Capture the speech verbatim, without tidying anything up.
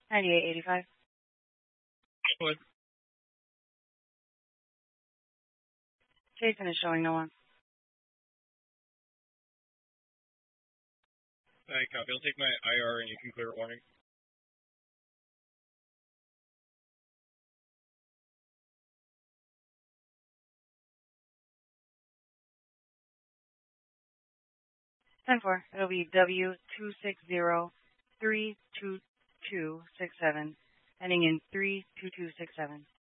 ninety-eight eighty-five. What? Jason is showing no one. I copy. I'll take my I R and you can clear warning. ten four. It'll be W two six zero three two two six seven, ending in three two two six seven.